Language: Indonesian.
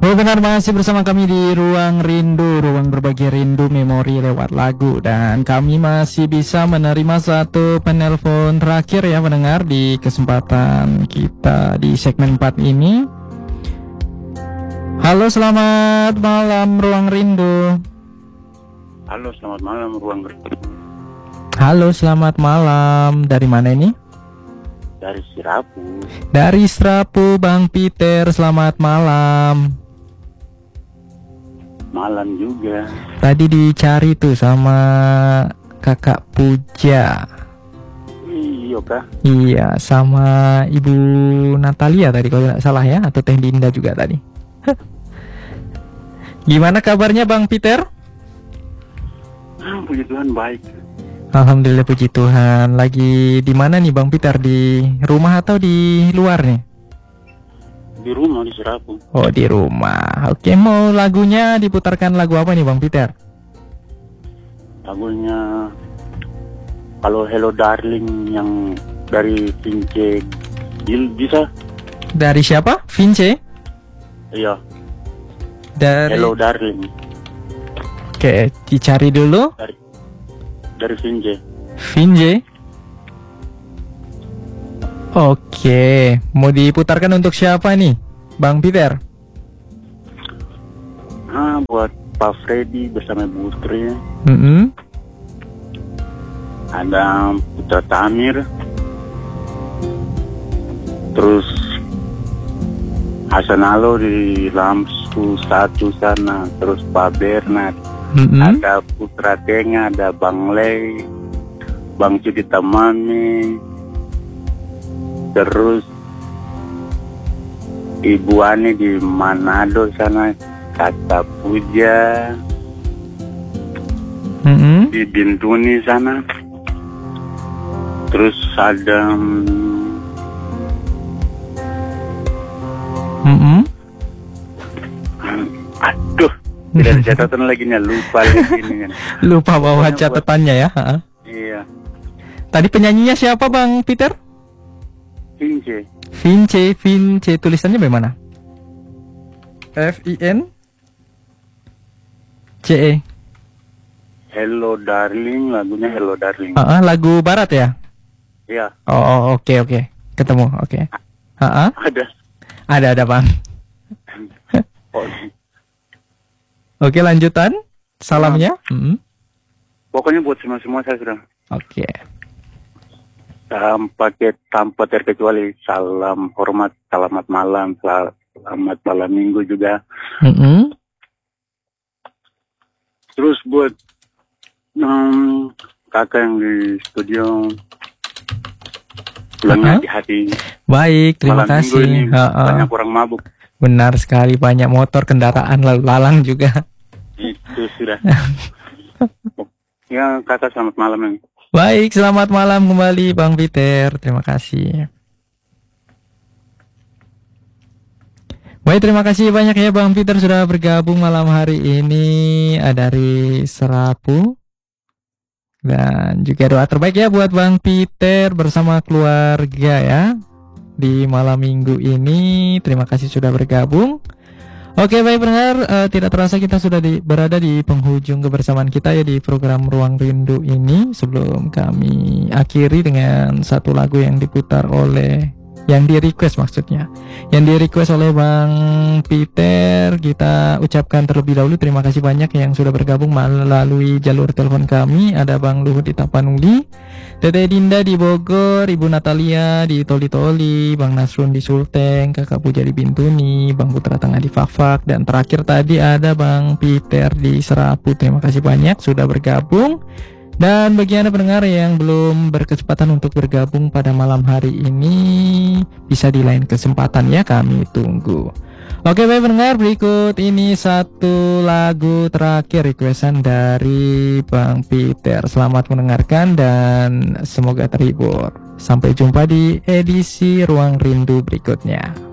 Baik, benar, masih bersama kami di Ruang Rindu, ruang berbagi rindu memori lewat lagu. Dan kami masih bisa menerima satu penelpon terakhir ya pendengar di kesempatan kita di segmen 4 ini. Halo, selamat malam Ruang Rindu. Halo, selamat malam Ruang Rindu. Halo, selamat malam. Dari mana ini? Dari Sirapu. Dari Serapu, Bang Peter. Selamat malam. Malam juga. Tadi dicari tuh sama Kakak Puja. Iya kah? Iya, sama Ibu Natalia tadi kalau tidak salah ya, atau Teh Dinda juga tadi. Gimana kabarnya Bang Peter? Puji Tuhan baik. Alhamdulillah, puji Tuhan. Lagi di mana nih Bang Peter? Di rumah atau di luar nih? Di rumah di Sirapu. Oh, di rumah. Oke, mau lagunya diputarkan lagu apa nih Bang Peter? Lagunya kalau Hello Darling yang dari Vince Gil bisa? Dari siapa? Vince? Iya. Dari Hello Darling. Oke, dicari dulu. Dari Vince. Vince. Oke, mau diputarkan untuk siapa nih, Bang Peter? Buat Pak Freddy bersama Bu Tri. Ada Putra Tamir. Terus Hasan Alo di Lamsu 1 sana. Terus Pak Bernard. Ada Putra Tenga, ada Bang Lei, Bang Citi Tamami. Terus Ibu Ani di Manado sana, Kata Puja di Bintuni sana. Terus ada aduh, tidak ada catatan lagi nih, lupa lagi nih. Lupa bawa catatannya ya. Iya. Tadi penyanyinya siapa Bang Peter? Vince. Vince, tulisannya bagaimana? FINCE. Hello Darling, lagunya Hello Darling. Lagu barat ya? Iya. Oh, oke. Ketemu, oke. Ada Bang. Oke, lanjutan. Salamnya. Pokoknya buat semua saya sudah. Oke. Tanpa terkecuali salam hormat, selamat malam, selamat malam minggu juga. Terus buat kakak yang di studio, pulang hati-hati. Baik, terima malam kasih. Minggu ini banyak orang mabuk. Benar sekali, banyak motor, kendaraan lalu lalang juga. Itu sudah. Ya, kakak selamat malam nih. Baik, selamat malam kembali Bang Peter. Terima kasih. Baik, terima kasih banyak ya Bang Peter sudah bergabung malam hari ini dari Serapu. Dan juga doa terbaik ya buat Bang Peter bersama keluarga ya di malam minggu ini. Terima kasih sudah bergabung. Oke, baik pendengar, tidak terasa kita sudah berada di penghujung kebersamaan kita ya di program Ruang Rindu ini. Sebelum kami akhiri dengan satu lagu yang diputar oleh, yang di request oleh Bang Peter, kita ucapkan terlebih dahulu terima kasih banyak yang sudah bergabung melalui jalur telepon kami. Ada Bang Luhut di Tapanuli, Teteh Dinda di Bogor, Ibu Natalia di Toli-Toli, Bang Nasrun di Sulteng, Kakak Puja di Bintuni, Bang Putra Tengah di Fak-Fak, dan terakhir tadi ada Bang Peter di Serapu. Terima kasih banyak sudah bergabung. Dan bagi Anda pendengar yang belum berkesempatan untuk bergabung pada malam hari ini, bisa di lain kesempatan ya, kami tunggu. Oke, baik pendengar, berikut ini satu lagu terakhir requestan dari Bang Peter. Selamat mendengarkan dan semoga terhibur. Sampai jumpa di edisi Ruang Rindu berikutnya.